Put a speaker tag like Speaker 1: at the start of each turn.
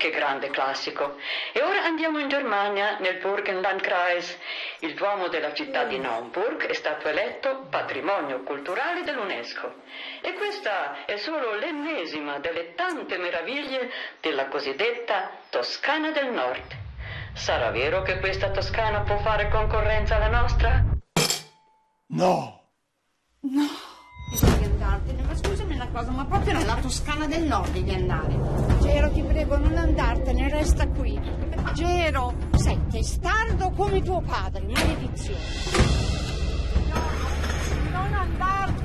Speaker 1: che grande classico. E ora andiamo in Germania, nel Burgenlandkreis. Il Duomo della città di Naumburg è stato eletto patrimonio culturale dell'UNESCO. E questa è solo l'ennesima delle tante meraviglie della cosiddetta Toscana del Nord. Sarà vero che questa Toscana può fare concorrenza alla nostra?
Speaker 2: No!
Speaker 3: No, bisogna andartene, ma scusami una cosa, ma proprio nella Toscana del Nord devi andare. Gero, ti prego, non andartene, resta qui. Gero, sei testardo come tuo padre, maledizione. No, non andartene.